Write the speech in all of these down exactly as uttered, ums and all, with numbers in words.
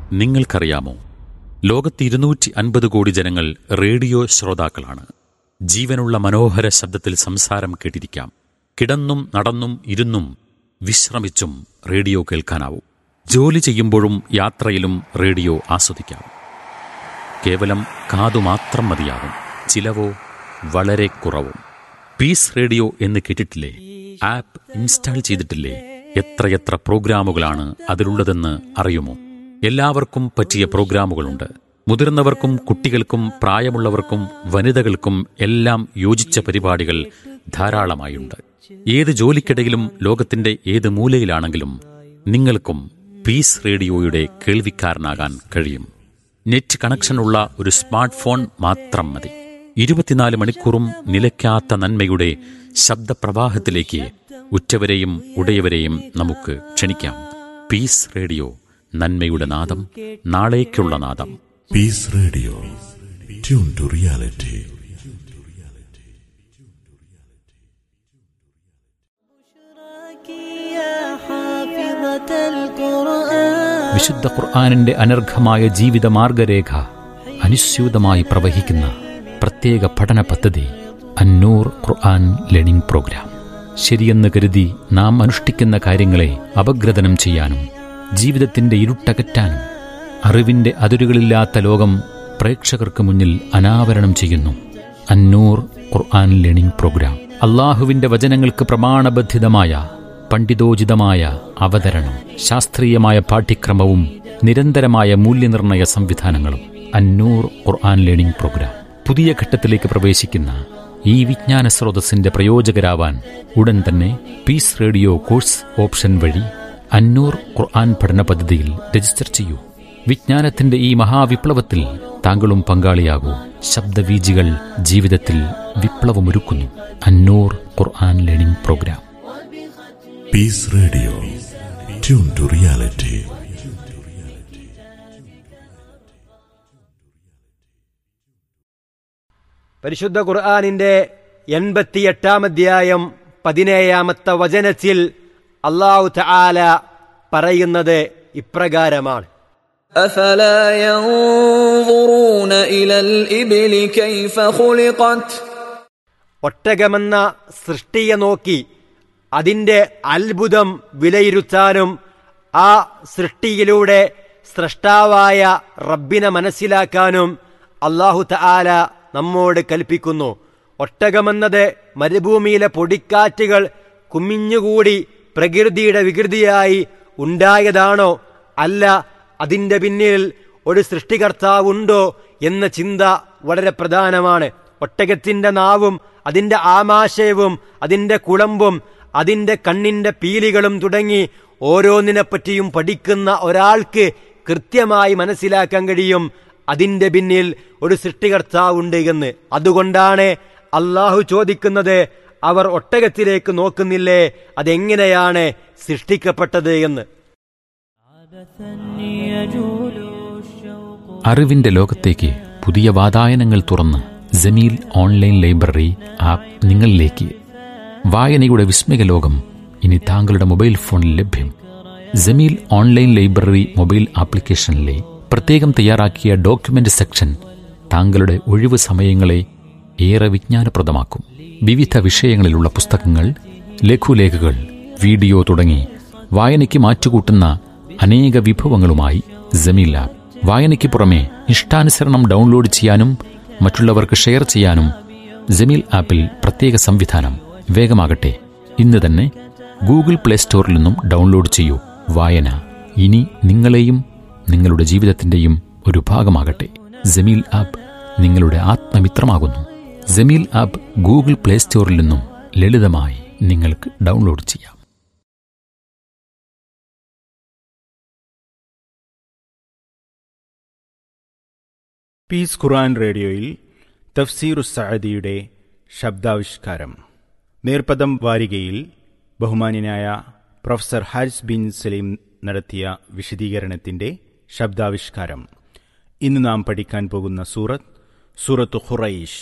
നിങ്ങൾക്കറിയാമോ, ലോകത്ത് ഇരുന്നൂറ്റി അൻപത് കോടി ജനങ്ങൾ റേഡിയോ ശ്രോതാക്കളാണ്. ജീവനുള്ള മനോഹര ശബ്ദത്തിൽ സംസാരം കേട്ടിരിക്കാം. കിടന്നും നടന്നും ഇരുന്നും വിശ്രമിച്ചും റേഡിയോ കേൾക്കാനാവും. ജോലി ചെയ്യുമ്പോഴും യാത്രയിലും റേഡിയോ ആസ്വദിക്കാം. കേവലം കാതുമാത്രം മതിയാവും. ചിലവോ വളരെ കുറവും. പീസ് റേഡിയോ എന്ന് കേട്ടിട്ടില്ലേ? ആപ്പ് ഇൻസ്റ്റാൾ ചെയ്തിട്ടില്ലേ? എത്രയെത്ര പ്രോഗ്രാമുകളാണ് അതിലുള്ളതെന്ന് അറിയുമോ? എല്ലാവർക്കും പറ്റിയ പ്രോഗ്രാമുകളുണ്ട്. മുതിർന്നവർക്കും കുട്ടികൾക്കും പ്രായമുള്ളവർക്കും വനിതകൾക്കും എല്ലാം യോജിച്ച പരിപാടികൾ ധാരാളമായുണ്ട്. ഏത് ജോലിക്കിടയിലും ലോകത്തിന്റെ ഏത് മൂലയിലാണെങ്കിലും നിങ്ങൾക്കും പീസ് റേഡിയോയുടെ കേൾവിക്കാരനാകാൻ കഴിയും. നെറ്റ് കണക്ഷനുള്ള ഒരു സ്മാർട്ട് ഫോൺ മാത്രം മതി. ഇരുപത്തിനാല് മണിക്കൂറും നിലയ്ക്കാത്ത നന്മയുടെ ശബ്ദപ്രവാഹത്തിലേക്ക് ഉറ്റവരെയും ഉടയവരെയും നമുക്ക് ക്ഷണിക്കാം. പീസ് റേഡിയോ, നന്മയുടെ നാദം, നാളേക്കുള്ള നാദം. Piece radio, tune to reality. വിശുദ്ധ ഖുർആനിന്റെ അനർഘമായ ജീവിത മാർഗരേഖ അനുസ്യൂതമായി പ്രവഹിക്കുന്ന പ്രത്യേക പഠന പദ്ധതി അന്നൂർ ഖുർആൻ ലേണിംഗ് പ്രോഗ്രാം. ശരിയെന്ന് കരുതി നാം അനുഷ്ഠിക്കുന്ന കാര്യങ്ങളെ അപഗ്രഥനം ചെയ്യാനും ജീവിതത്തിന്റെ ഇരുട്ടകറ്റാനും അറിവിന്റെ അതിരുകളില്ലാത്ത ലോകം പ്രേക്ഷകർക്ക് മുന്നിൽ അനാവരണം ചെയ്യുന്നു അന്നൂർ ഖുർആൻ ലേണിംഗ് പ്രോഗ്രാം. അള്ളാഹുവിന്റെ വചനങ്ങൾക്ക് പ്രമാണബദ്ധിതമായ പണ്ഡിതോചിതമായ അവതരണം, ശാസ്ത്രീയമായ പാഠ്യക്രമവും നിരന്തരമായ മൂല്യനിർണ്ണയ സംവിധാനങ്ങളും. അന്നൂർ ഖുർആൻ ലേണിംഗ് പ്രോഗ്രാം പുതിയ ഘട്ടത്തിലേക്ക് പ്രവേശിക്കുന്ന ഈ വിജ്ഞാന സ്രോതസ്സിന്റെ പ്രയോജകരാവാൻ ഉടൻ തന്നെ പീസ് റേഡിയോ കോഴ്സ് ഓപ്ഷൻ വഴി അന്നൂർ ഖുർആൻ പഠന പദ്ധതിയിൽ രജിസ്റ്റർ ചെയ്യൂ. വിജ്ഞാനത്തിന്റെ ഈ മഹാവിപ്ലവത്തിൽ താങ്കളും പങ്കാളിയാകൂ. ശബ്ദവീജികൾ ജീവിതത്തിൽ വിപ്ലവമൊരുക്കുന്നു. അന്നൂർ ഖുർആൻ learning programme. Piece radio, tune to reality. പരിശുദ്ധ ഖുർആനിന്റെ എൺപത്തിയെട്ടാം അധ്യായം പതിനേഴാമത്തെ വചനത്തിൽ അല്ലാഹു തആല പറയുന്നത് ഇപ്രകാരമാണ്: أفلا ينظرون إلى الإبل كيف خلقت. ഒട്ടകമെന്ന സൃഷ്ടിയെ നോക്കി അതിൻ്റെ അത്ഭുതം വിലയിരുത്താനും ആ സൃഷ്ടിയിലൂടെ സ്രഷ്ടാവായ റബ്ബിനെ മനസ്സിലാക്കാനും അല്ലാഹു തആല നമ്മോട് കൽപ്പിക്കുന്നു. ഒട്ടകമെന്നത് മരുഭൂമിയിലെ പൊടിക്കാറ്റുകൾ കുമിഞ്ഞുകൂടി പ്രകൃതിയുടെ വികൃതിയായി ഉണ്ടായതാണോ, അല്ല അതിൻ്റെ പിന്നിൽ ഒരു സൃഷ്ടികർത്താവുണ്ടോ എന്ന ചിന്ത വളരെ പ്രധാനമാണ്. ഒട്ടകത്തിൻ്റെ നാവും അതിൻ്റെ ആമാശയവും അതിൻ്റെ കുളമ്പും അതിൻ്റെ കണ്ണിൻ്റെ പീലികളും തുടങ്ങി ഓരോന്നിനെപ്പറ്റിയും പഠിക്കുന്ന ഒരാൾക്ക് കൃത്യമായി മനസ്സിലാക്കാൻ കഴിയും അതിൻ്റെ പിന്നിൽ ഒരു സൃഷ്ടികർത്താവുണ്ട് എന്ന്. അതുകൊണ്ടാണ് അള്ളാഹു ചോദിക്കുന്നത്, അവർ ഒട്ടകത്തിലേക്ക് നോക്കുന്നില്ലേ, അതെങ്ങനെയാണ് സൃഷ്ടിക്കപ്പെട്ടത് എന്ന്. അറിവിന്റെ ലോകത്തേക്ക് പുതിയ വാതായനങ്ങൾ തുറന്ന് ജമീൽ ഓൺലൈൻ ലൈബ്രറി ആപ്പ് നിങ്ങളിലേക്ക്. വായനയുടെ വിസ്മയ ലോകം ഇനി താങ്കളുടെ മൊബൈൽ ഫോണിൽ ലഭ്യം. ജമീൽ ഓൺലൈൻ ലൈബ്രറി മൊബൈൽ ആപ്ലിക്കേഷനിലെ പ്രത്യേകം തയ്യാറാക്കിയ ഡോക്യുമെന്റ് സെക്ഷൻ താങ്കളുടെ ഒഴിവ് സമയങ്ങളെ ഏറെ വിജ്ഞാനപ്രദമാക്കും. വിവിധ വിഷയങ്ങളിലുള്ള പുസ്തകങ്ങൾ, ലഘുലേഖകൾ, വീഡിയോ തുടങ്ങി വായനയ്ക്ക് മാറ്റുകൂട്ടുന്ന അനേക വിഭവങ്ങളുമായി ജമീൽ ആപ്പ്. വായനയ്ക്ക് പുറമെ ഇഷ്ടാനുസരണം ഡൗൺലോഡ് ചെയ്യാനും മറ്റുള്ളവർക്ക് ഷെയർ ചെയ്യാനും ജമീൽ ആപ്പിൽ പ്രത്യേക സംവിധാനം. വേഗമാകട്ടെ, ഇന്ന് തന്നെ ഗൂഗിൾ പ്ലേ സ്റ്റോറിൽ നിന്നും ഡൗൺലോഡ് ചെയ്യൂ. വായന ഇനി നിങ്ങളെയും നിങ്ങളുടെ ജീവിതത്തിന്റെയും ഒരു ഭാഗമാകട്ടെ. ജമീൽ ആപ്പ് നിങ്ങളുടെ ആത്മമിത്രമാകുന്നു. ജമീൽ ആപ്പ് ഗൂഗിൾ പ്ലേ സ്റ്റോറിൽ നിന്നും ലളിതമായി നിങ്ങൾക്ക് ഡൗൺലോഡ് ചെയ്യാം. പീസ് ഖുർആൻ റേഡിയോയിൽ തഫ്സീറു സഅദിയുടെ ശബ്ദാവിഷ്കാരം. നേർപ്പദം വാരികയിൽ ബഹുമാന്യനായ പ്രൊഫസർ ഹാരിസ് ബിൻ സലീം നടത്തിയ വിശദീകരണത്തിന്റെ ശബ്ദാവിഷ്കാരം. ഇന്ന് നാം പഠിക്കാൻ പോകുന്ന സൂറത്ത് സൂറത്തു ഖുറൈശ്.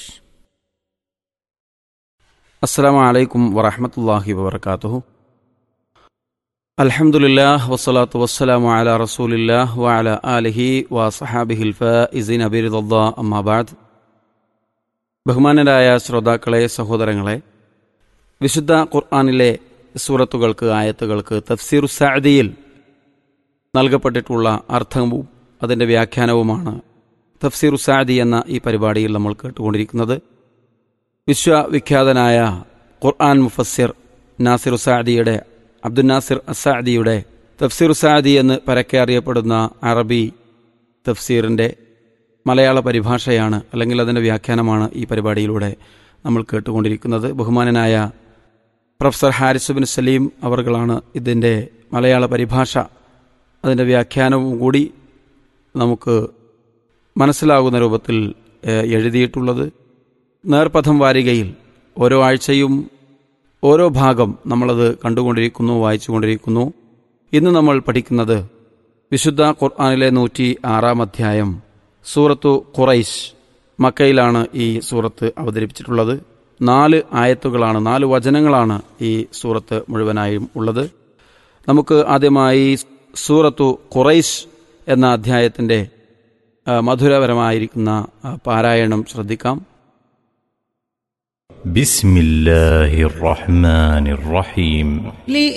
അസ്സലാമു അലൈക്കും വറഹ്മത്തുള്ളാഹി വബറകാതുഹു. അൽഹംദുലില്ലാഹ് വസ്സലാത്തു വസ്സലാമു അലാ റസൂലില്ലാഹ് വഅലാ ആലിഹി വസഹാബിഹിൽ ഫായിസീന ബിറിദല്ലാഹ് അമ്മാ ബഅദ്. ബഹുമാനരായ ശ്രോതാക്കളെ, സഹോദരങ്ങളെ, വിശുദ്ധ ഖുർആനിലെ സൂറത്തുകൾക്ക്, ആയത്തുകൾക്ക് തഫ്സീറു സഅദിയിൽ നൽകപ്പെട്ടിട്ടുള്ള അർത്ഥവും അതിൻ്റെ വ്യാഖ്യാനവുമാണ് തഫ്സീറു സഅദി എന്ന ഈ പരിപാടിയിൽ നമ്മൾ കേട്ടുകൊണ്ടിരിക്കുന്നത്. വിശ്വവിഖ്യാതനായ ഖുർആൻ മുഫസ്സിർ നാസിറു സഅദിയുടെ അബ്ദുൽ നാസിർ അസ്സഅദിയുടെ തഫ്സീറു സഅദി എന്ന് പരക്കെ അറിയപ്പെടുന്ന അറബി തഫ്സീറിൻ്റെ മലയാള പരിഭാഷയാണ്, അല്ലെങ്കിൽ അതിൻ്റെ വ്യാഖ്യാനമാണ് ഈ പരിപാടിയിലൂടെ നമ്മൾ കേട്ടുകൊണ്ടിരിക്കുന്നത്. ബഹുമാനനായ പ്രൊഫസർ ഹാരിസ് ബിൻ സലീം അവർകളാണ് ഇതിൻ്റെ മലയാള പരിഭാഷ, അതിൻ്റെ വ്യാഖ്യാനവും കൂടി നമുക്ക് മനസ്സിലാകുന്ന രൂപത്തിൽ എഴുതിയിട്ടുള്ളത്. നേർപഥം വാരികയിൽ ഓരോ ആഴ്ചയും ഓരോ ഭാഗം നമ്മളത് കണ്ടുകൊണ്ടിരിക്കുന്നു, വായിച്ചുകൊണ്ടിരിക്കുന്നു. ഇന്ന് നമ്മൾ പഠിക്കുന്നത് വിശുദ്ധ ഖുർആനിലെ നൂറ്റി ആറാം അധ്യായം സൂറത്തു ഖുറൈശ്. മക്കയിലാണ് ഈ സൂറത്ത് അവതരിപ്പിച്ചിട്ടുള്ളത്. നാല് ആയത്തുകളാണ്, നാല് വചനങ്ങളാണ് ഈ സൂറത്ത് മുഴുവനായും ഉള്ളത്. നമുക്ക് ആദ്യമായി സൂറത്തു ഖുറൈശ് എന്ന അധ്യായത്തിൻ്റെ മധുരപരമായിരിക്കുന്ന പാരായണം ശ്രദ്ധിക്കാം. بسم الله الرحمن الرحيم